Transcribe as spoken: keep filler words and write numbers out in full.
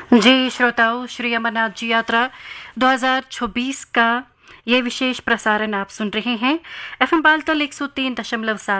जी श्रोताओं, श्री अमरनाथ जी यात्रा दो हज़ार चौबीस का ये विशेष प्रसारण आप सुन रहे हैं एफएम बालतल एक सौ तीन दशमलव सात